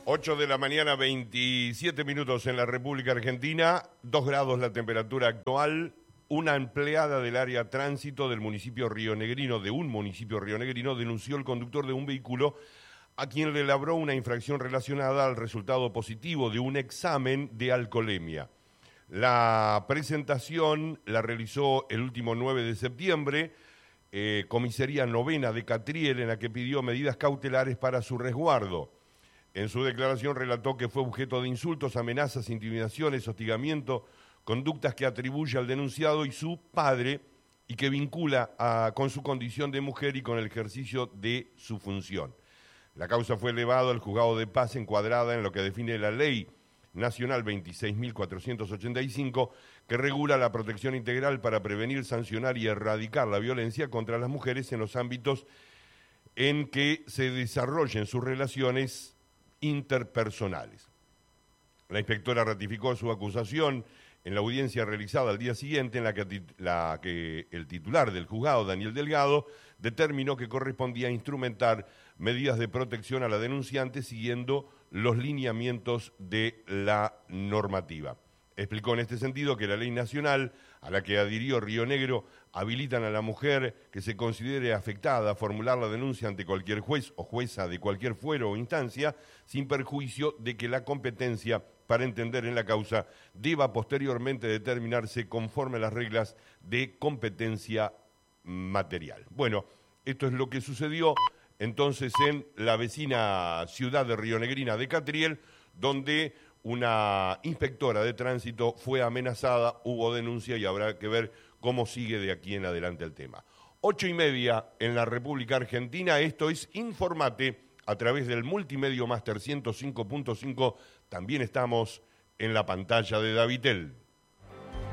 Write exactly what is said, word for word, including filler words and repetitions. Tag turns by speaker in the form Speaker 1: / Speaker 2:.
Speaker 1: ocho de la mañana, veintisiete minutos en la República Argentina, dos grados la temperatura actual. Una empleada del área tránsito del municipio rionegrino, de un municipio rionegrino, denunció al conductor de un vehículo a quien le labró una infracción relacionada al resultado positivo de un examen de alcoholemia. La presentación la realizó el último nueve de septiembre, eh, comisaría novena de Catriel, en la que pidió medidas cautelares para su resguardo. En su declaración relató que fue objeto de insultos, amenazas, intimidaciones, hostigamiento, conductas que atribuye al denunciado y su padre y que vincula a, con su condición de mujer y con el ejercicio de su función. La causa fue elevada al juzgado de paz encuadrada en lo que define la Ley Nacional veintiséis mil cuatrocientos ochenta y cinco, que regula la protección integral para prevenir, sancionar y erradicar la violencia contra las mujeres en los ámbitos en que se desarrollen sus relaciones interpersonales. La inspectora ratificó su acusación en la audiencia realizada al día siguiente, en la que, la que el titular del juzgado, Daniel Delgado, determinó que correspondía instrumentar medidas de protección a la denunciante siguiendo los lineamientos de la normativa. Explicó en este sentido que la ley nacional a la que adhirió Río Negro habilitan a la mujer que se considere afectada a formular la denuncia ante cualquier juez o jueza de cualquier fuero o instancia, sin perjuicio de que la competencia para entender en la causa deba posteriormente determinarse conforme a las reglas de competencia material. Bueno, esto es lo que sucedió entonces en la vecina ciudad de rionegrina de Catriel, donde una inspectora de tránsito fue amenazada, hubo denuncia y habrá que ver cómo sigue de aquí en adelante el tema. Ocho y media en la República Argentina, esto es Informate a través del Multimedio Máster ciento cinco punto cinco, también estamos en la pantalla de Davitel.